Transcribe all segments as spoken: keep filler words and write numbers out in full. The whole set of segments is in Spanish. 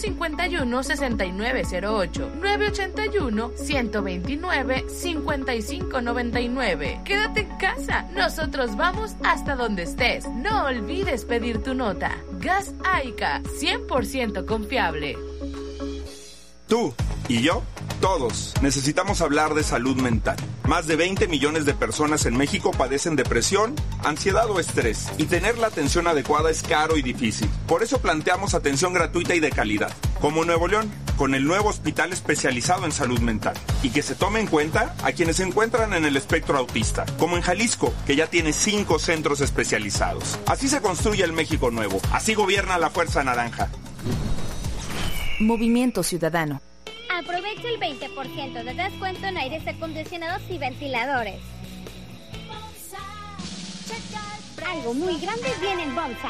cincuenta y uno, sesenta y nueve cero ocho, nueve ochenta y uno, ciento veintinueve, cincuenta y cinco noventa y nueve. Quédate en casa, nosotros vamos hasta donde estés. No olvides pedir tu nota. Gas Aica, cien por ciento confiable. Tú y yo, todos, necesitamos hablar de salud mental. Más de veinte millones de personas en México padecen depresión, ansiedad o estrés, y tener la atención adecuada es caro y difícil. Por eso planteamos atención gratuita y de calidad, como Nuevo León, con el nuevo hospital especializado en salud mental, y que se tome en cuenta a quienes se encuentran en el espectro autista, como en Jalisco, que ya tiene cinco centros especializados. Así se construye el México nuevo, así gobierna la Fuerza Naranja. Movimiento Ciudadano. Aprovecha el veinte por ciento de descuento en aires acondicionados y ventiladores. Algo muy grande viene en Bonsa.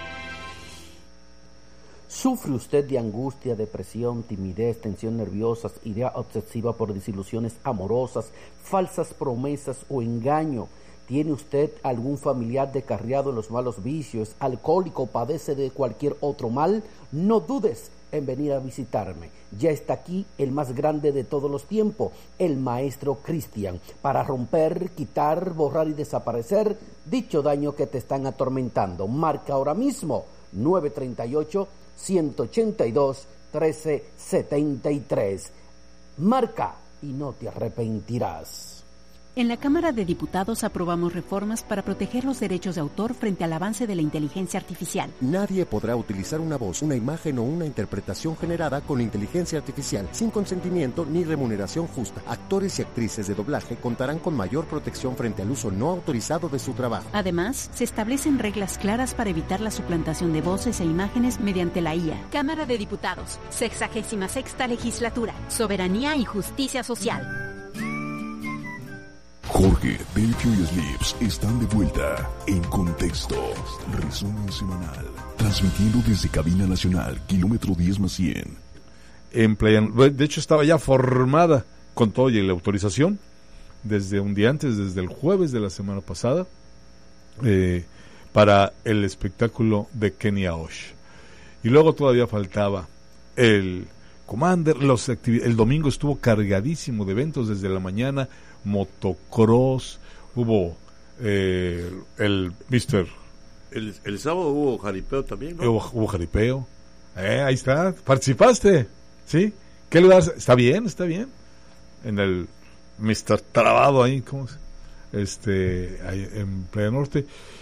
¿Sufre usted de angustia, depresión, timidez, tensión nerviosa, idea obsesiva por desilusiones amorosas, falsas promesas o engaño? ¿Tiene usted algún familiar descarriado en los malos vicios, alcohólico o padece de cualquier otro mal? No dudes en venir a visitarme. Ya está aquí el más grande de todos los tiempos, el Maestro Cristian, para romper, quitar, borrar y desaparecer dicho daño que te están atormentando. Marca ahora mismo nueve treinta y ocho, ciento ochenta y dos, trece setenta y tres. Marca y no te arrepentirás. En la Cámara de Diputados aprobamos reformas para proteger los derechos de autor frente al avance de la inteligencia artificial. Nadie podrá utilizar una voz, una imagen o una interpretación generada con inteligencia artificial sin consentimiento ni remuneración justa. Actores y actrices de doblaje contarán con mayor protección frente al uso no autorizado de su trabajo. Además, se establecen reglas claras para evitar la suplantación de voces e imágenes mediante la I A. Cámara de Diputados, sexagésima sexta legislatura, soberanía y justicia social. Jorge, Delphi y Slips están de vuelta en Contexto. Resumen semanal. Transmitiendo desde Cabina Nacional, kilómetro diez más cien. En Playa, de hecho estaba ya formada con todo y la autorización desde un día antes, desde el jueves de la semana pasada, eh, para el espectáculo de Kenia Osh. Y luego todavía faltaba el Commander, los activi- el domingo estuvo cargadísimo de eventos desde la mañana, motocross, hubo eh, el mister El, el sábado hubo jaripeo también, ¿no? Hubo, hubo jaripeo. Eh, ahí está, participaste, ¿sí? ¿Qué lugar? Está bien, está bien. En el mister Trabado ahí, ¿cómo se? Este, ahí en Playa Norte.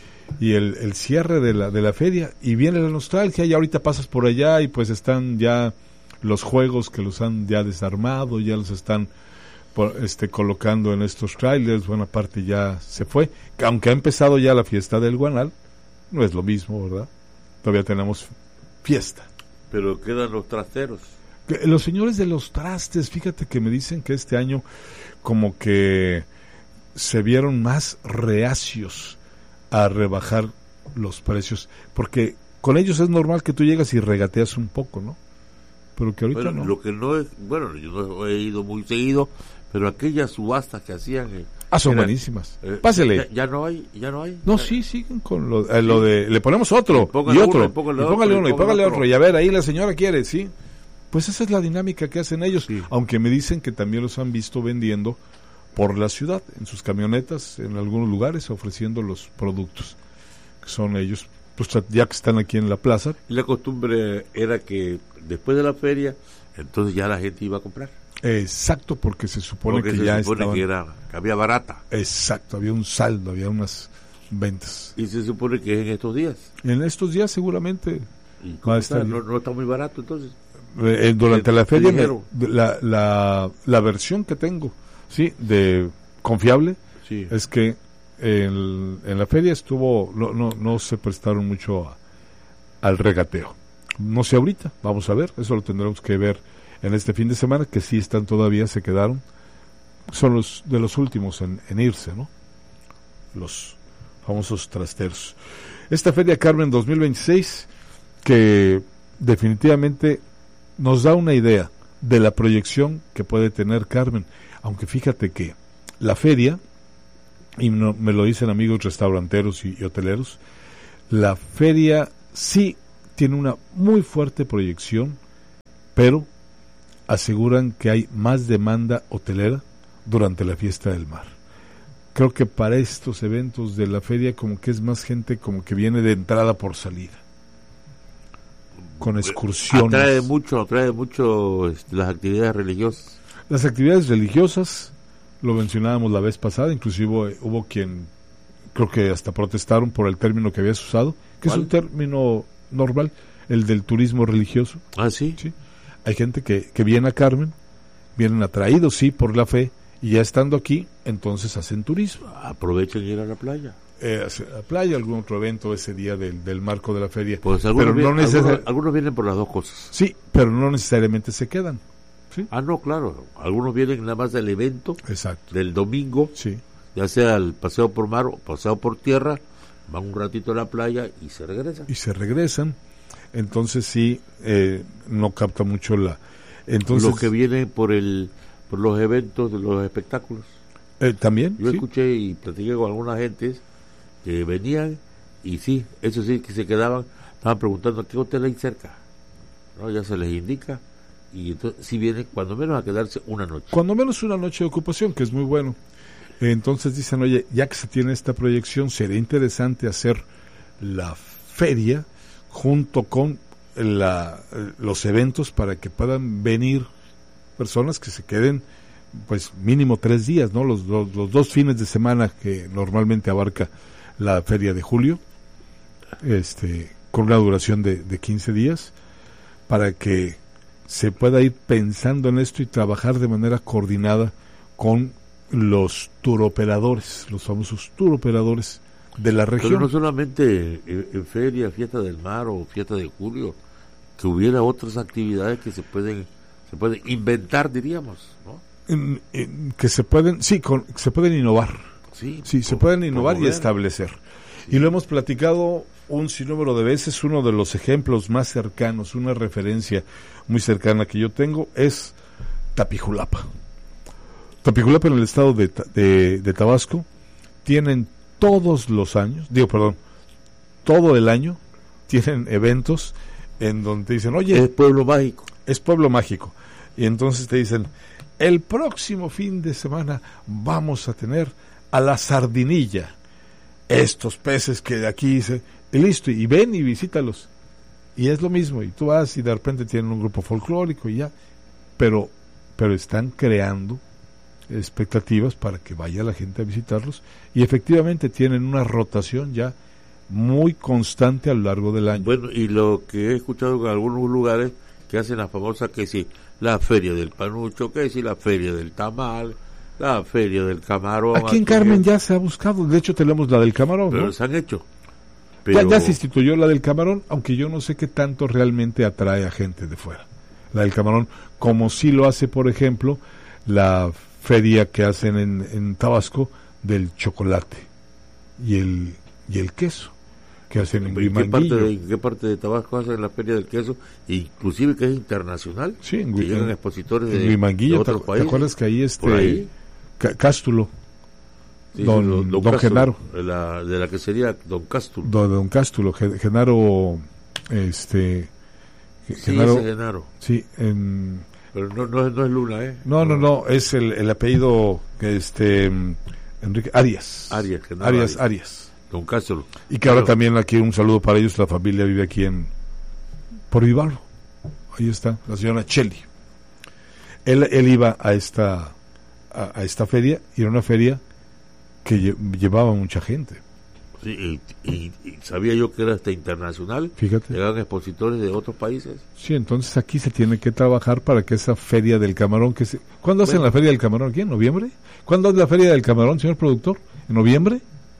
Y el, el cierre de la, de la feria. Y viene la nostalgia, y ahorita pasas por allá y pues están ya los juegos que los han ya desarmado, ya los están por, este, colocando en estos trailers, buena parte ya se fue, aunque ha empezado ya la fiesta del Guanal, no es lo mismo, ¿verdad? Todavía tenemos fiesta. Pero quedan los trasteros. Los señores de los trastes, fíjate que me dicen que este año como que se vieron más reacios a rebajar los precios, porque con ellos es normal que tú llegas y regateas un poco, ¿no? Pero que ahorita bueno, no. Lo que no es, bueno, yo no he ido muy seguido, pero aquellas subastas que hacían eh, ah, son eran, buenísimas. Eh, Pásele. Ya, ya no hay, ya no hay. No, sí, siguen con lo, eh, lo de, le ponemos otro, y otro, uno, y póngale, y póngale uno, y póngale otro, y a ver, ahí la señora quiere, sí. Pues esa es la dinámica que hacen ellos, sí. Aunque me dicen que también los han visto vendiendo por la ciudad, en sus camionetas, en algunos lugares, ofreciendo los productos que son ellos, pues ya que están aquí en la plaza. Y la costumbre era que después de la feria, entonces ya la gente iba a comprar. Exacto, porque se supone porque que se ya supone estaban... que, era, que había barata. Exacto, había un saldo, había unas ventas. Y se supone que es en estos días. En estos días seguramente ¿Y cómo está? ¿No, ¿No está muy barato entonces? Eh, durante la feria, me, la, la, la versión que tengo, sí, de confiable, sí. Es que en, en la feria estuvo, no, no, no se prestaron mucho a, al regateo. No sé ahorita, vamos a ver, eso lo tendremos que ver en este fin de semana, que sí están todavía, se quedaron, son los de los últimos en, en irse, ¿no? Los famosos trasteros. Esta Feria Carmen dos mil veintiséis, que definitivamente nos da una idea de la proyección que puede tener Carmen, aunque fíjate que la feria, y no, me lo dicen amigos restauranteros y, y hoteleros, la feria sí tiene una muy fuerte proyección pero aseguran que hay más demanda hotelera durante la fiesta del mar. Creo que para estos eventos de la feria como que es más gente como que viene de entrada por salida, con excursiones. Atrae mucho, atrae mucho este, las actividades religiosas. Las actividades religiosas, lo mencionábamos la vez pasada, inclusive eh, hubo quien, creo que hasta protestaron por el término que habías usado, que ¿cuál? Es un término normal, el del turismo religioso. Ah, ¿sí? Sí. Hay gente que, que viene a Carmen, vienen atraídos, sí, por la fe, y ya estando aquí, entonces hacen turismo. Aprovechen ir a la playa. Eh, a la playa, algún otro evento ese día del, del marco de la feria. Pues algunos, pero vienen, no neces- algunos, algunos vienen por las dos cosas. Sí, pero no necesariamente se quedan. ¿Sí? Ah, no, claro. Algunos vienen nada más del evento. Exacto. Del domingo. Sí. Ya sea el paseo por mar o paseo por tierra, van un ratito a la playa y se regresan. Y se regresan. Entonces sí, eh, no capta mucho la... Entonces, los que vienen por el por los eventos de los espectáculos. Eh, También. Yo ¿sí? escuché y platiqué con algunas gentes que venían y sí, eso sí, que se quedaban, estaban preguntando qué hotel hay cerca. ¿No? Ya se les indica. Y entonces sí vienen cuando menos a quedarse una noche. Cuando menos una noche de ocupación, que es muy bueno. Entonces dicen, oye, ya que se tiene esta proyección, sería interesante hacer la feria junto con la, los eventos para que puedan venir personas que se queden pues mínimo tres días, ¿no? Los, los, los dos fines de semana que normalmente abarca la feria de julio, este, con una duración de, de quince días, para que se pueda ir pensando en esto y trabajar de manera coordinada con los turoperadores, los famosos turoperadores de la región. Pero no solamente en, en feria, fiesta del mar o fiesta de julio, que hubiera otras actividades que se pueden se pueden inventar, diríamos, ¿no? En, en, que se pueden, sí, con, se pueden innovar. Sí, sí por, se pueden innovar promover. Y establecer. Sí. Y lo hemos platicado un sinnúmero de veces. Uno de los ejemplos más cercanos, una referencia muy cercana que yo tengo es Tapijulapa. Tapijulapa en el estado de, de, de Tabasco tienen todos los años, digo, perdón, todo el año tienen eventos en donde te dicen, oye, es pueblo mágico. Es pueblo mágico. Y entonces te dicen, el próximo fin de semana vamos a tener a la sardinilla, estos peces que de aquí se... Y listo, y ven y visítalos. Y es lo mismo, y tú vas y de repente tienen un grupo folclórico y ya. Pero, pero están creando expectativas para que vaya la gente a visitarlos, y efectivamente tienen una rotación ya muy constante a lo largo del año. Bueno, y lo que he escuchado en algunos lugares que hacen la famosa, que si la feria del panucho, que si la feria del tamal, la feria del camarón. Aquí en Carmen ya se ha buscado, de hecho tenemos la del camarón, pero ¿no? se han hecho. Pero... Ya, ya se instituyó la del camarón, aunque yo no sé qué tanto realmente atrae a gente de fuera. La del camarón, como sí lo hace, por ejemplo, la feria que hacen en, en Tabasco del chocolate y el y el queso que hacen en ¿En qué, parte de, ¿En qué parte de Tabasco hacen la feria del queso? Inclusive que es internacional. Sí, en, que llegan expositores de, de otros países. ¿Te acuerdas que ahí este ahí? Cástulo? Sí, don, don, don, don Cástulo, Genaro. De la, de la que sería Don Cástulo. Don, don Cástulo, Genaro, este... Sí, Genaro, ese Genaro. Sí, en... Pero no, no, es, no es Luna, ¿eh? No, no, no, es el, el apellido, este, Enrique Arias. Arias, Genaro Arias, Arias. Arias. Don Cástulo. Y que ahora Pero, también aquí un saludo para ellos, la familia vive aquí en... Por Vivarlo. Ahí está, la señora Cheli. Él, él iba a esta, a, a esta feria, y era una feria que lle, llevaba mucha gente. Sí, y, y, y sabía yo que era hasta internacional. Fíjate. Llegaban expositores de otros países. Sí, entonces aquí se tiene que trabajar para que esa feria del camarón que se... ¿Cuándo hacen bueno. la feria del camarón? ¿Aquí en noviembre? ¿Cuándo es la feria del camarón, señor productor? ¿En noviembre?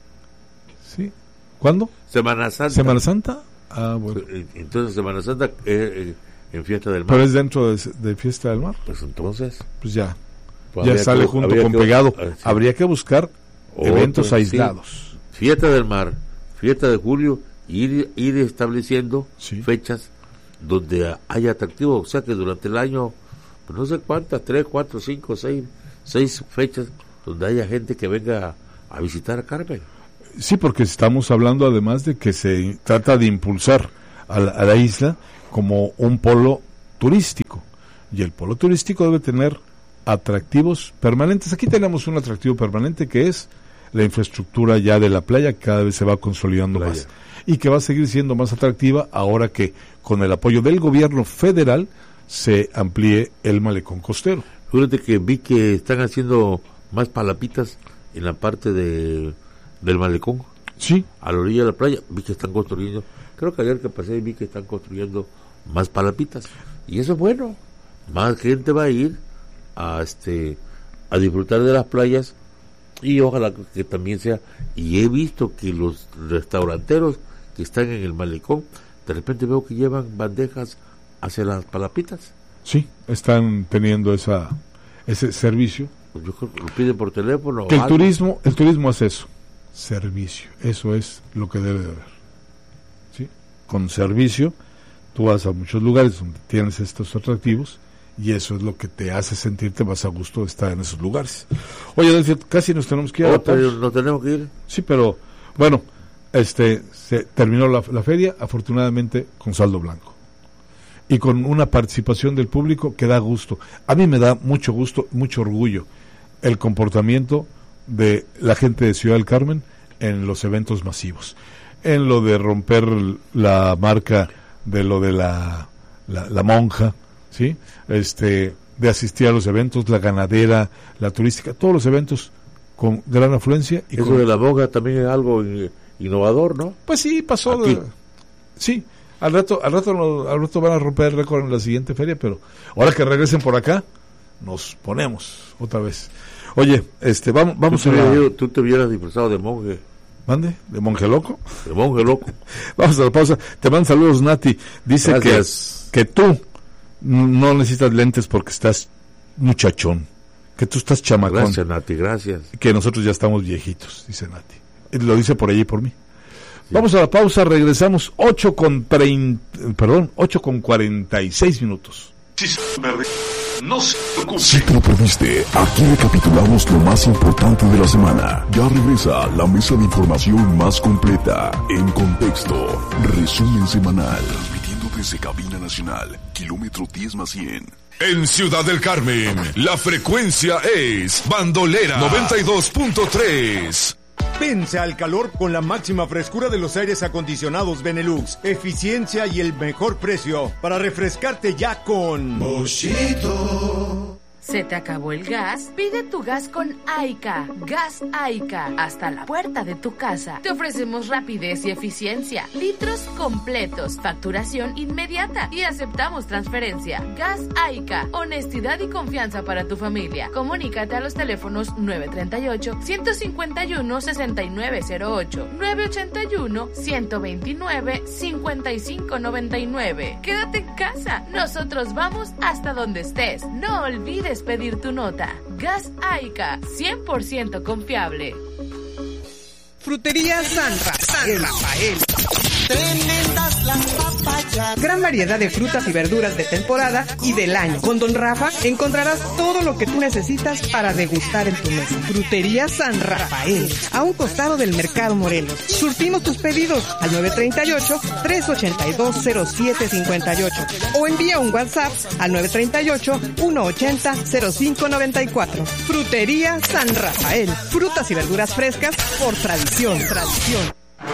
Sí. ¿Cuándo? Semana Santa. ¿Semana Santa? Ah, bueno. Entonces Semana Santa eh, eh, en Fiesta del Mar. ¿Pero es dentro de, de Fiesta del Mar? Pues entonces. Pues ya. Pues ya sale que, junto con que, pegado. Uh, sí. Habría que buscar Otro, eventos aislados. Sí. Fiesta del Mar, Fiesta de Julio, y ir, ir estableciendo sí. fechas donde haya atractivo, o sea que durante el año, pues no sé cuántas, tres, cuatro, cinco, seis, seis fechas donde haya gente que venga a visitar a Carmen. Sí, porque estamos hablando además de que se trata de impulsar a la, a la isla como un polo turístico. Y el polo turístico debe tener atractivos permanentes. Aquí tenemos un atractivo permanente que es la infraestructura ya de la playa, que cada vez se va consolidando playa. más y que va a seguir siendo más atractiva ahora que con el apoyo del gobierno federal se amplíe el malecón costero. Fíjate que vi que están haciendo más palapitas en la parte de del malecón. Sí. A la orilla de la playa, vi que están construyendo, creo que ayer que pasé vi que están construyendo más palapitas. Y eso es bueno. Más gente va a ir a este a disfrutar de las playas y ojalá que también sea, y he visto que los restauranteros que están en el malecón de repente veo que llevan bandejas hacia las palapitas. Sí, están teniendo esa ese servicio. Pues yo creo que lo piden por teléfono. Que el algo. turismo el turismo hace eso, servicio, eso es lo que debe de haber. ¿Sí? Con servicio tú vas a muchos lugares donde tienes estos atractivos y eso es lo que te hace sentirte más a gusto de estar en esos lugares. Oye, Delfio, casi nos tenemos que ir. Oh, pero nos tenemos que ir. Sí, pero bueno, este se terminó la, la feria, afortunadamente con saldo blanco y con una participación del público que da gusto. A mí me da mucho gusto, mucho orgullo el comportamiento de la gente de Ciudad del Carmen en los eventos masivos, en lo de romper la marca de lo de la la, la monja, ¿sí? Este, de asistir a los eventos, la ganadera, la turística, todos los eventos con gran afluencia. Y eso con... de la monja también es algo innovador, ¿no? Pues sí, pasó. De... Sí, al rato, al rato, no, al rato van a romper el récord en la siguiente feria, pero ahora que regresen por acá, nos ponemos otra vez. Oye, este, vamos, vamos ¿Tú a la... la... Tú te hubieras disfrazado de monje. ¿Mande? ¿De monje loco? De monje loco. Vamos a la pausa. Te mandan saludos, Nati. Dice Gracias. que, que tú no necesitas lentes porque estás muchachón. Que tú estás chamacón. Gracias, Nati, gracias. Que nosotros ya estamos viejitos, dice Nati. Y lo dice por allí y por mí. Sí. Vamos a la pausa, regresamos ocho con treinta, perdón, ocho con cuarenta y seis minutos. No se preocupe. Si te lo perdiste, aquí recapitulamos lo más importante de la semana. Ya regresa la mesa de información más completa. En contexto, resumen semanal. Transmitiendo desde Cabina Nacional, kilómetro diez más cien. En Ciudad del Carmen, la frecuencia es Bandolera noventa y dos punto tres. Vence al calor con la máxima frescura de los aires acondicionados Benelux, eficiencia y el mejor precio para refrescarte ya con Boschito. ¿Se te acabó el gas? Pide tu gas con Aica. Gas Aica. Hasta la puerta de tu casa. Te ofrecemos rapidez y eficiencia. Litros completos. Facturación inmediata. Y aceptamos transferencia. Gas Aica. Honestidad y confianza para tu familia. Comunícate a los teléfonos nueve treinta y ocho, ciento cincuenta y uno, sesenta y nueve cero ocho, nueve ochenta y uno, ciento veintinueve, cincuenta y cinco noventa y nueve. Quédate en casa. Nosotros vamos hasta donde estés. No olvides pedir tu nota. Gas Aica, cien por ciento confiable. Frutería San Rafael. Rafael. Tremendas las papayas. Gran variedad de frutas y verduras de temporada y del año. Con Don Rafa encontrarás todo lo que tú necesitas para degustar en tu mesa. Frutería San Rafael, a un costado del Mercado Morelos. Surtimos tus pedidos al nueve treinta y ocho, tres ochenta y dos, cero siete cincuenta y ocho o envía un WhatsApp al nueve treinta y ocho, uno ochenta, cero cinco noventa y cuatro. Frutería San Rafael, frutas y verduras frescas por tradición, tradición.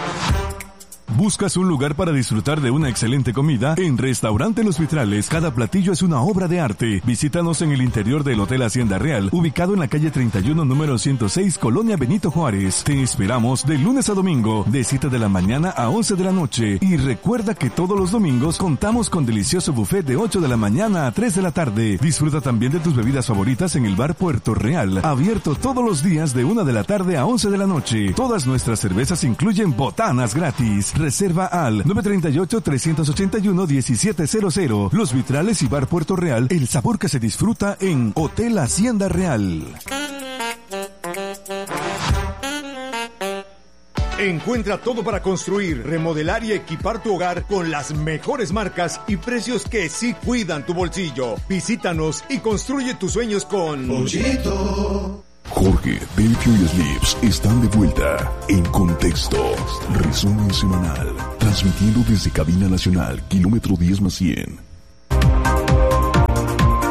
¿Buscas un lugar para disfrutar de una excelente comida? En Restaurante Los Vitrales, cada platillo es una obra de arte. Visítanos en el interior del Hotel Hacienda Real, ubicado en la calle treinta y uno, número ciento seis, Colonia Benito Juárez. Te esperamos de lunes a domingo, de siete de la mañana a once de la noche. Y recuerda que todos los domingos contamos con delicioso buffet de ocho de la mañana a tres de la tarde. Disfruta también de tus bebidas favoritas en el bar Puerto Real, abierto todos los días de una de la tarde a once de la noche. Todas nuestras cervezas incluyen botanas gratis. Reserva al nueve treinta y ocho, tres ochenta y uno, diecisiete cero cero. Los Vitrales y Bar Puerto Real, el sabor que se disfruta en Hotel Hacienda Real. Encuentra todo para construir, remodelar y equipar tu hogar con las mejores marcas y precios que sí cuidan tu bolsillo. Visítanos y construye tus sueños con Bollito. Jorge, Delfio y Slips están de vuelta en Contexto. Resumen semanal. Transmitiendo desde Cabina Nacional, kilómetro diez más cien.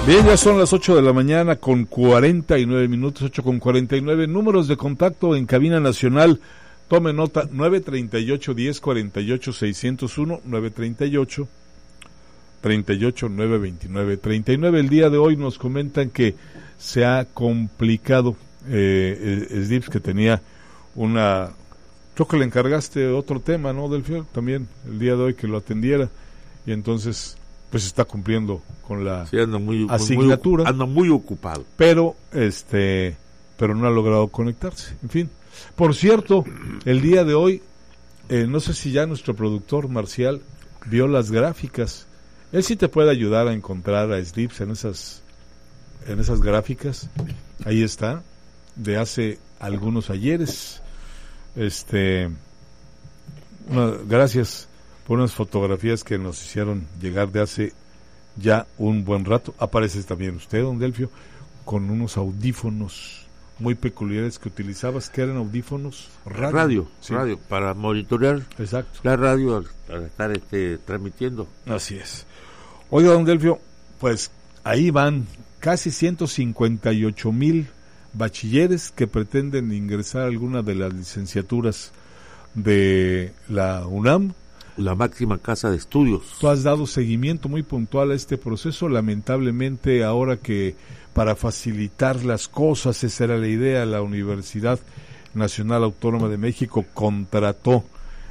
Bien, ya son las ocho de la mañana con cuarenta y nueve minutos, ocho con cuarenta y nueve. Números de contacto en cabina nacional. Tome nota, nueve treinta y ocho, diez cuarenta y ocho, seiscientos uno, nueve treinta y ocho, treinta y ocho, nueve veintinueve, treinta y nueve. El día de hoy nos comentan que se ha complicado eh, S D I P S, que tenía una... Creo que le encargaste otro tema, ¿no, Delfio? También el día de hoy que lo atendiera. Y entonces... pues está cumpliendo con la sí, anda muy, asignatura, muy, anda muy ocupado, pero este pero no ha logrado conectarse. En fin, por cierto, el día de hoy eh, no sé si ya nuestro productor Marcial vio las gráficas. Él sí te puede ayudar a encontrar a S D I P S en esas en esas gráficas. Ahí está, de hace algunos ayeres. Este una, gracias por unas fotografías que nos hicieron llegar de hace ya un buen rato. Aparece también usted, don Delfio, con unos audífonos muy peculiares que utilizabas, que eran audífonos radio. Radio, sí. radio para monitorear. Exacto. La radio al, al estar este, transmitiendo. Así es. Oiga, don Delfio, pues ahí van casi ciento cincuenta y ocho mil bachilleres que pretenden ingresar a alguna de las licenciaturas de la UNAM, la máxima casa de estudios. Tú has dado seguimiento muy puntual a este proceso. Lamentablemente, ahora que para facilitar las cosas, esa era la idea, la Universidad Nacional Autónoma de México contrató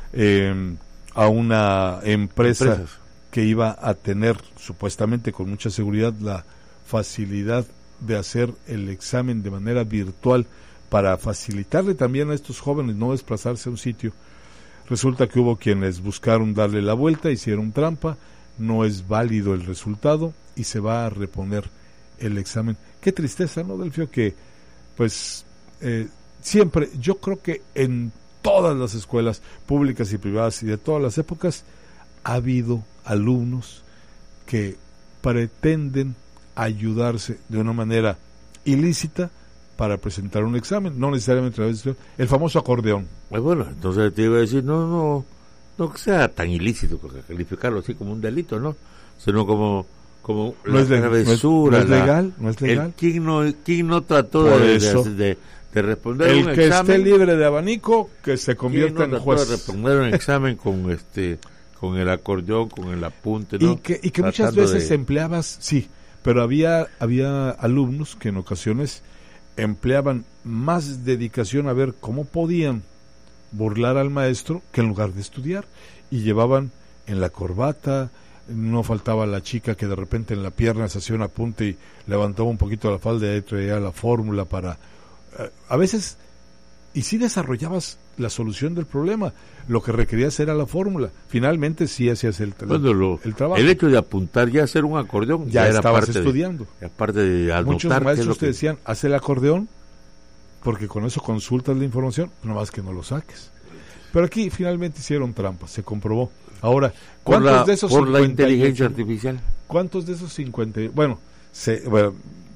eh, a una empresa Empresas. que iba a tener, supuestamente con mucha seguridad, la facilidad de hacer el examen de manera virtual para facilitarle también a estos jóvenes no desplazarse a un sitio. Resulta que hubo quienes buscaron darle la vuelta, hicieron trampa, no es válido el resultado y se va a reponer el examen. Qué tristeza, ¿no, Delfio? Que, pues, eh, siempre, yo creo que en todas las escuelas públicas y privadas y de todas las épocas, ha habido alumnos que pretenden ayudarse de una manera ilícita para presentar un examen, no necesariamente a través de el famoso acordeón. Pues bueno, entonces te iba a decir, no, no, no que sea tan ilícito, porque calificarlo así como un delito, ¿no? Sino como, como no la es de, travesura. No es, no es legal, no es legal. El, ¿quién, no, ¿Quién no trató de, de, de, de responder el un que examen? esté libre de abanico, que se convierta no en juez. De responder un examen con este, con el acordeón, con el apunte, ¿no? Y que, y que muchas veces de... empleabas, sí, pero había, había alumnos que en ocasiones empleaban más dedicación a ver cómo podían burlar al maestro que en lugar de estudiar, y llevaban en la corbata, no faltaba la chica que de repente en la pierna se hacía un apunte y levantaba un poquito la falda y traía la fórmula para... Eh, a veces, y sí desarrollabas la solución del problema, lo que requerías era la fórmula, finalmente sí hacías el, bueno, lo, el trabajo. El hecho de apuntar ya hacer un acordeón, ya, ya era estabas parte estudiando. De, aparte de anotar, muchos maestros que... te decían, haz el acordeón, porque con eso consultas la información, no más que no lo saques. Pero aquí finalmente hicieron trampa, se comprobó. Ahora, ¿cuántos por la, de esos por la cincuenta y ocho, inteligencia artificial? ¿Cuántos de esos cincuenta? Bueno, se, bueno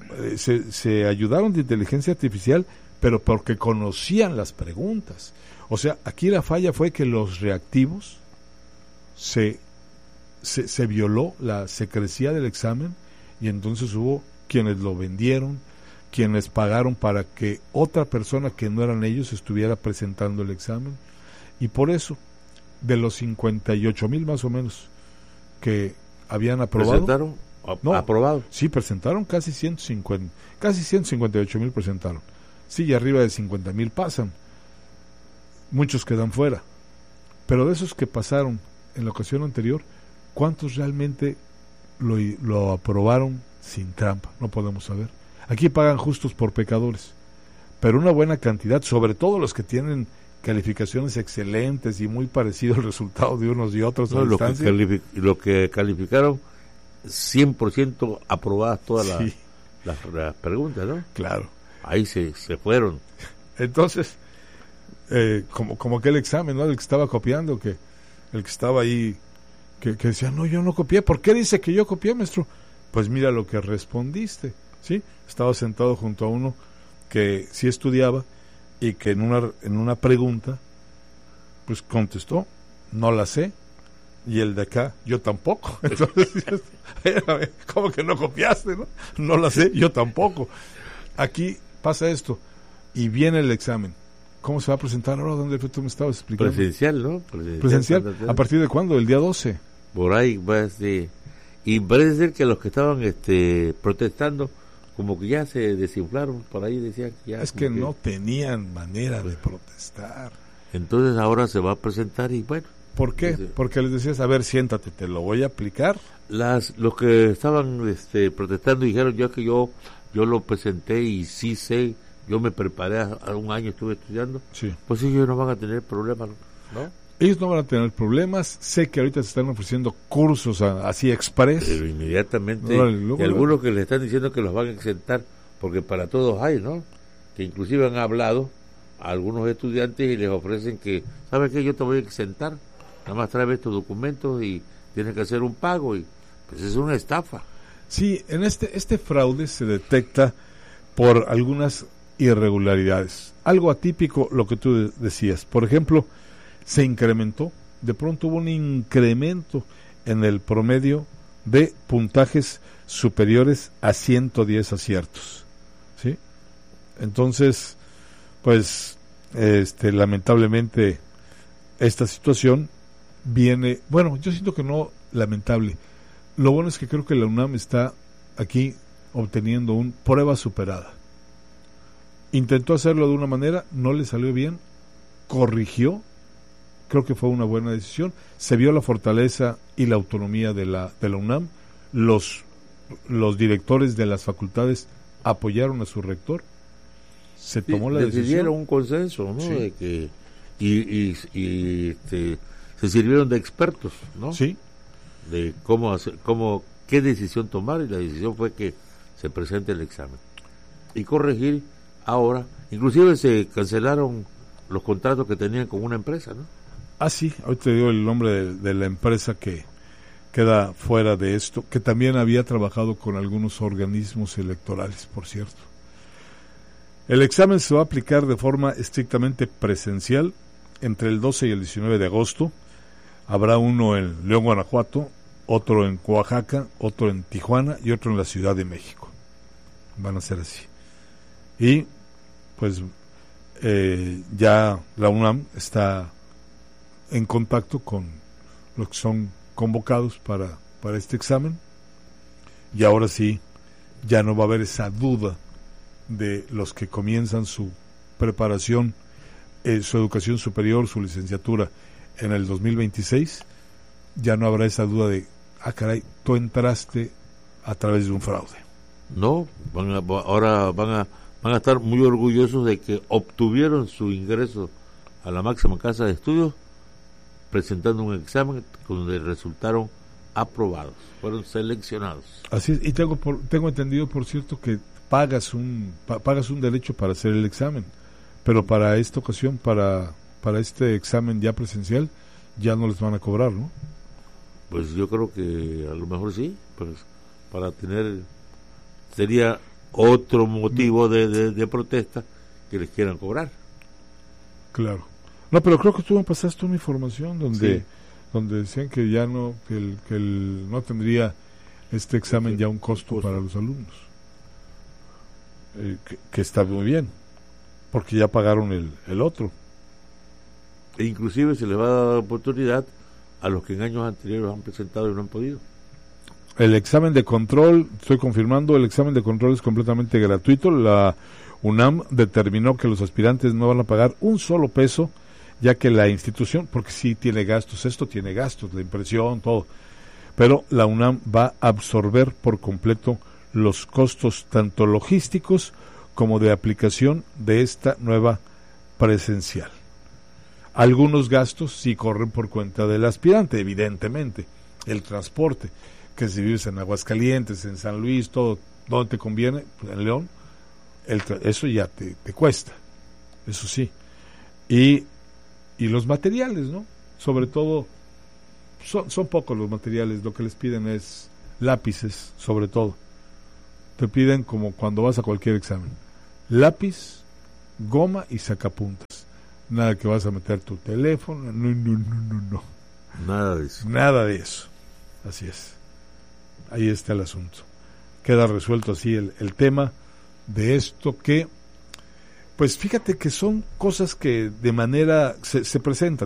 se, se ayudaron de inteligencia artificial, pero porque conocían las preguntas. O sea, aquí la falla fue que los reactivos se, se, se violó la secrecía del examen, y entonces hubo quienes lo vendieron, quienes pagaron para que otra persona que no eran ellos estuviera presentando el examen, y por eso de los cincuenta y ocho mil más o menos que habían aprobado, presentaron no, aprobado, sí presentaron casi ciento cincuenta, casi ciento cincuenta y ocho mil presentaron, sí, y arriba de cincuenta mil pasan, muchos quedan fuera, pero de esos que pasaron en la ocasión anterior, ¿cuántos realmente lo, lo aprobaron sin trampa? No podemos saber. Aquí pagan justos por pecadores, pero una buena cantidad, sobre todo los que tienen calificaciones excelentes y muy parecido el resultado de unos y otros. No, lo, que calific- lo que calificaron cien por ciento aprobadas todas sí. las, las, las preguntas, ¿no? Claro. Ahí se, se fueron. Entonces, eh, como, como aquel examen, ¿no? El que estaba copiando, que el que estaba ahí, que, que decía, no, yo no copié. ¿Por qué dice que yo copié, maestro? Pues mira lo que respondiste, ¿sí? Estaba sentado junto a uno que sí estudiaba y que en una, en una pregunta, pues contestó, no la sé, y el de acá, yo tampoco. Entonces, ¿cómo que no copiaste? No, no lo sé, yo tampoco. Aquí pasa esto, y viene el examen. ¿Cómo se va a presentar ahora? ¿Dónde tú me estabas explicando? Presencial, ¿no? Presencial. Presencial. ¿A partir de cuándo? ¿El día doce? Por ahí va a ser. Y parece ser que los que estaban este, protestando, como que ya se desinflaron, por ahí decían que ya... Es que, que no tenían manera de protestar. Entonces ahora se va a presentar y bueno... ¿Por qué? Entonces, porque les decías, a ver, siéntate, te lo voy a aplicar. Las Los que estaban este, protestando dijeron, yo que yo yo lo presenté y sí sé, yo me preparé, a un año estuve estudiando, sí. Pues ellos no van a tener problemas, ¿no? Ellos no van a tener problemas. Sé que ahorita se están ofreciendo cursos a, así express. Pero inmediatamente, no, luego, y algunos que le están diciendo que los van a exentar, porque para todos hay, ¿no? Que inclusive han hablado a algunos estudiantes y les ofrecen que, ¿sabes qué? Yo te voy a exentar, nada más trae estos documentos y tienes que hacer un pago, y pues es una estafa. Sí, en este, este fraude se detecta por algunas irregularidades. Algo atípico, lo que tú decías. Por ejemplo, se incrementó, de pronto hubo un incremento en el promedio de puntajes superiores a ciento diez aciertos, ¿sí? Entonces, pues, este, lamentablemente, esta situación viene, bueno, yo siento que no lamentable, lo bueno es que creo que la UNAM está aquí obteniendo un prueba superada. Intentó hacerlo de una manera, no le salió bien, corrigió, creo que fue una buena decisión, se vio la fortaleza y la autonomía de la de la UNAM, los los directores de las facultades apoyaron a su rector, se tomó sí, la decisión. Decidieron un consenso, ¿no? Sí. De que, y y, y este, se sirvieron de expertos, ¿no? Sí. De cómo hacer, cómo, qué decisión tomar, y la decisión fue que se presente el examen. Y corregir ahora, inclusive se cancelaron los contratos que tenían con una empresa, ¿no? Ah, sí, hoy te digo el nombre de, de la empresa que queda fuera de esto, que también había trabajado con algunos organismos electorales, por cierto. El examen se va a aplicar de forma estrictamente presencial entre el doce y el diecinueve de agosto. Habrá uno en León, Guanajuato, otro en Oaxaca, otro en Tijuana y otro en la Ciudad de México. Van a ser así. Y, pues, eh, ya la UNAM está en contacto con los que son convocados para, para este examen, y ahora sí ya no va a haber esa duda de los que comienzan su preparación, eh, su educación superior, su licenciatura en el dos mil veintiséis, ya no habrá esa duda de, ah caray, tú entraste a través de un fraude. No, van a, ahora van a, van a estar muy orgullosos de que obtuvieron su ingreso a la máxima casa de estudios presentando un examen donde resultaron aprobados, fueron seleccionados. Así es, y tengo por, tengo entendido, por cierto, que pagas un pa, pagas un derecho para hacer el examen, pero para esta ocasión, para para este examen ya presencial, ya no les van a cobrar, ¿no? Pues yo creo que a lo mejor sí, pues para tener, sería otro motivo de, de, de protesta que les quieran cobrar. Claro. No, pero creo que tú me pasaste una información donde sí. donde decían que ya no, que el, que el no tendría este examen ya un costo para los alumnos. Eh, que, que está muy bien, porque ya pagaron el, el otro. E inclusive se les va a dar oportunidad a los que en años anteriores han presentado y no han podido. El examen de control, estoy confirmando, el examen de control es completamente gratuito. La UNAM determinó que los aspirantes no van a pagar un solo peso, ya que la institución, porque sí tiene gastos, esto tiene gastos, la impresión, todo, pero la UNAM va a absorber por completo los costos tanto logísticos como de aplicación de esta nueva presencial. Algunos gastos sí corren por cuenta del aspirante, evidentemente, el transporte, que si vives en Aguascalientes, en San Luis, todo, donde te conviene, en León, el tra- eso ya te, te cuesta, eso sí, y y los materiales, ¿no? Sobre todo, son, son pocos los materiales, lo que les piden es lápices, sobre todo. Te piden como cuando vas a cualquier examen, lápiz, goma y sacapuntas. Nada que vas a meter tu teléfono, no, no, no, no, no. Nada de eso. Nada de eso. Así es. Ahí está el asunto. Queda resuelto así el, el tema de esto que, pues fíjate que son cosas que de manera se, se presentan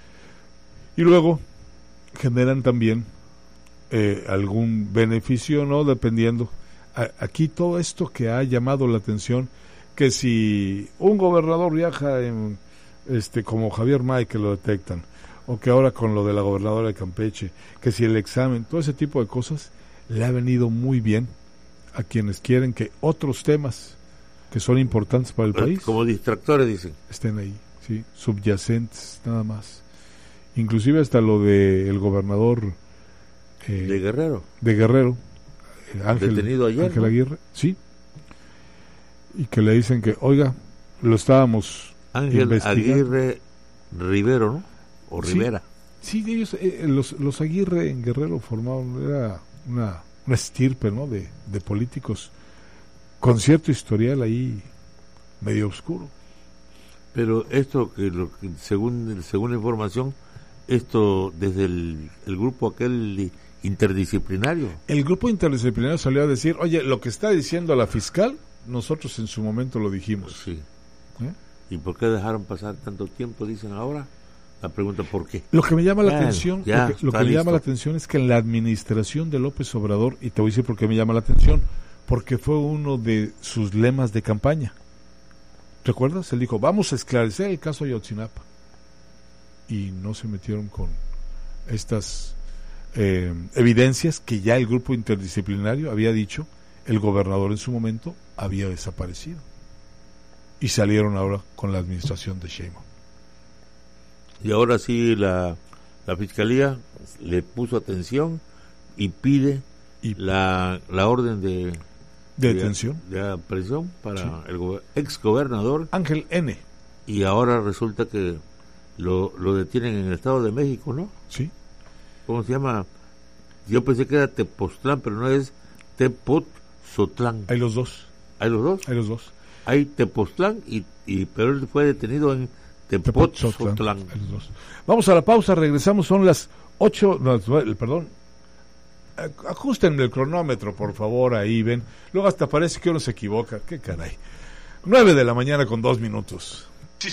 y luego generan también eh, algún beneficio, ¿no? Dependiendo. A, aquí todo esto que ha llamado la atención, que si un gobernador viaja en, este como Javier May, que lo detectan, o que ahora con lo de la gobernadora de Campeche, que si el examen, todo ese tipo de cosas le ha venido muy bien a quienes quieren que otros temas que son importantes para el país, como distractores dicen, estén ahí, sí, subyacentes nada más. Inclusive hasta lo de el gobernador eh, de Guerrero, de Guerrero, eh, Ángel, detenido ayer, Ángel ¿no? Aguirre, sí, y que le dicen que, oiga, lo estábamos Ángel investigando. Aguirre Rivero, ¿no? O Sí, Rivera. Sí, ellos, eh, los, los Aguirre en Guerrero formaron, era una, una estirpe, ¿no? De, de políticos con cierto historial ahí medio oscuro. Pero esto, que lo, que según según la información, esto desde el, el grupo aquel interdisciplinario. El grupo interdisciplinario salió a decir, oye, lo que está diciendo la fiscal, nosotros en su momento lo dijimos. Sí. ¿Eh? ¿Y por qué dejaron pasar tanto tiempo, dicen ahora? La pregunta, ¿por qué? Lo que me llama la Bueno, atención, ya, lo que, lo que está me llama listo. la atención es que en la administración de López Obrador, y te voy a decir por qué me llama la atención, porque fue uno de sus lemas de campaña. ¿Recuerdas? Él dijo, vamos a esclarecer el caso Ayotzinapa. Y no se metieron con estas eh, evidencias que ya el grupo interdisciplinario había dicho, el gobernador en su momento había desaparecido. Y salieron ahora con la administración de Sheinbaum. Y ahora sí la, la fiscalía le puso atención y pide y, la, la orden de, de detención, de, de aprehensión para sí. el go- ex gobernador Ángel N. Y ahora resulta que lo, lo detienen en el Estado de México, ¿no? Sí. ¿Cómo se llama? Yo pensé que era Tepoztlán, pero no, es Tepoztlán. Hay los dos. ¿Hay los dos? Hay los dos. Hay Tepoztlán, y, y, pero él fue detenido en Tepoztlán. Vamos a la pausa, regresamos, son las ocho, no, perdón, ajusten el cronómetro, por favor, ahí ven, luego hasta parece que uno se equivoca, qué caray. Nueve de la mañana con dos minutos.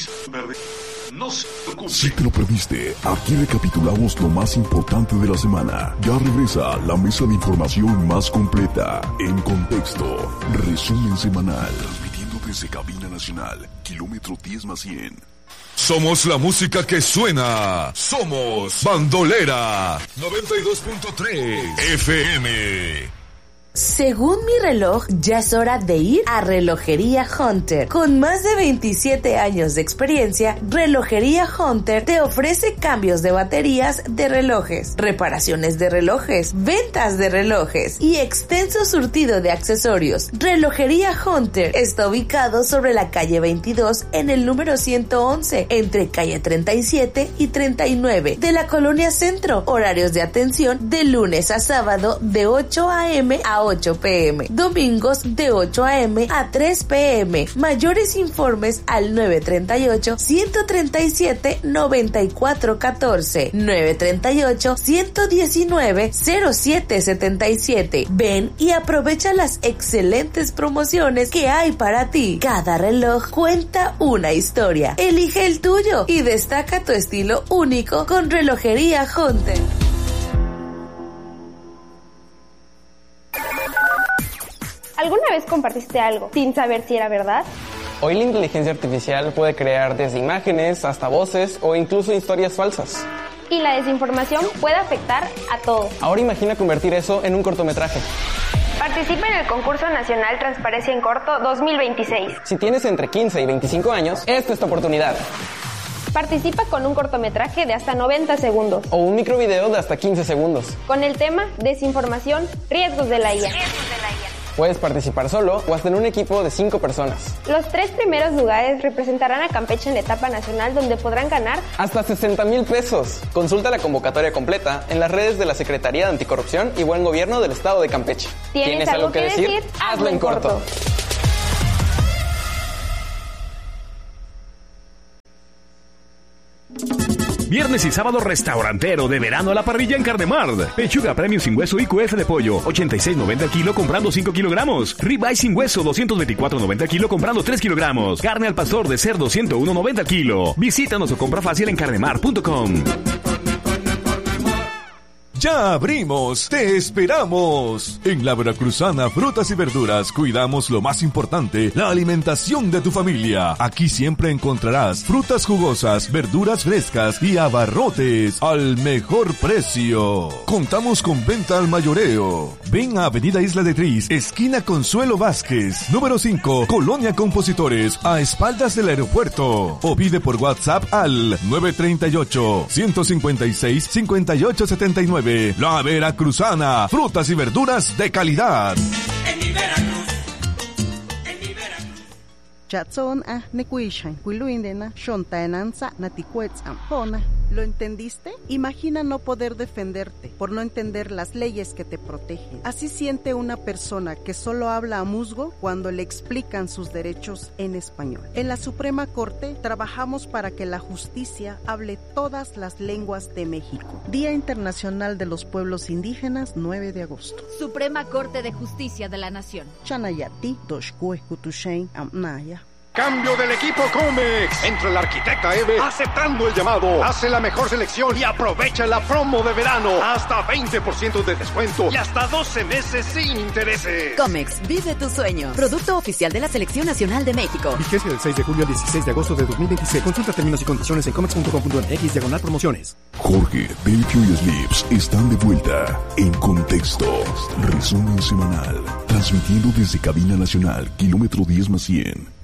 Si te lo perdiste, aquí recapitulamos lo más importante de la semana. Ya regresa la mesa de información más completa, en contexto, resumen semanal, transmitiendo desde Cabina Nacional, kilómetro diez más cien. Somos la música que suena. Somos Bandolera noventa y dos punto tres F M. Según mi reloj, ya es hora de ir a Relojería Hunter. Con más de veintisiete años de experiencia, Relojería Hunter te ofrece cambios de baterías de relojes, reparaciones de relojes, ventas de relojes y extenso surtido de accesorios. Relojería Hunter está ubicado sobre la calle veintidós en el número ciento once, entre calle treinta y siete y treinta y nueve de la Colonia Centro. Horarios de atención de lunes a sábado de ocho a eme a ocho pe eme, domingos de ocho a eme a tres pe eme. Mayores informes al nueve treinta y ocho, ciento treinta y siete, noventa y cuatro catorce, nueve treinta y ocho, ciento diecinueve, cero siete setenta y siete. Ven y aprovecha las excelentes promociones que hay para ti. Cada reloj cuenta una historia. Elige el tuyo y destaca tu estilo único con Relojería Hunter. ¿Alguna vez compartiste algo sin saber si era verdad? Hoy la inteligencia artificial puede crear desde imágenes hasta voces o incluso historias falsas. Y la desinformación puede afectar a todos. Ahora imagina convertir eso en un cortometraje. Participa en el concurso nacional Transparencia en Corto dos mil veintiséis. Si tienes entre quince y veinticinco años, esta es tu oportunidad. Participa con un cortometraje de hasta noventa segundos. O un microvideo de hasta quince segundos. Con el tema Desinformación, riesgos de la I A. Puedes participar solo o hasta en un equipo de cinco personas. Los tres primeros lugares representarán a Campeche en la etapa nacional, donde podrán ganar hasta sesenta mil pesos. Consulta la convocatoria completa en las redes de la Secretaría de Anticorrupción y Buen Gobierno del Estado de Campeche. ¿Tienes, ¿Tienes algo, algo que decir? decir? Hazlo en corto. corto. Viernes y sábado restaurantero de verano a la parrilla en Carnemart. Pechuga premium sin hueso I Q F de pollo, ochenta y seis noventa el kilo comprando cinco kilogramos. Ribeye sin hueso, doscientos veinticuatro noventa el kilo comprando tres kilogramos. Carne al pastor de cerdo, ciento uno noventa el kilo. Visítanos o compra fácil en carnemart punto com. ¡Ya abrimos! ¡Te esperamos! En la Veracruzana Frutas y Verduras cuidamos lo más importante, la alimentación de tu familia. Aquí siempre encontrarás frutas jugosas, verduras frescas y abarrotes al mejor precio. Contamos con venta al mayoreo. Ven a Avenida Isla de Tris, esquina Consuelo Vázquez, número cinco, Colonia Compositores, a espaldas del aeropuerto. O pide por WhatsApp al nueve tres ocho, uno cinco seis, cinco ocho siete nueve. La Veracruzana, frutas y verduras de calidad. En mi Veracruz, en mi Veracruz. Chatson a nekuishan, kuiluindena, shontaenanza, naticuetzam, hona. ¿Lo entendiste? Imagina no poder defenderte por no entender las leyes que te protegen. Así siente una persona que solo habla a musgo cuando le explican sus derechos en español. En la Suprema Corte trabajamos para que la justicia hable todas las lenguas de México. Día Internacional de los Pueblos Indígenas, nueve de agosto. Suprema Corte de Justicia de la Nación. Chanayati, Doshkue, Kutushain, Amnaya. Cambio del equipo Comex. Entra la arquitecta Eve aceptando el llamado. Hace la mejor selección y aprovecha la promo de verano. Hasta veinte por ciento de descuento y hasta doce meses sin intereses. Comex, vive tu sueño. Producto oficial de la Selección Nacional de México. Vigencia del seis de julio al dieciséis de agosto de dos mil veintiséis. Consulta términos y condiciones en comex punto com punto m x diagonal promociones. Jorge, Delphi y Slips están de vuelta en Contexto. Resumen semanal. Transmitiendo desde Cabina Nacional, kilómetro diez más cien.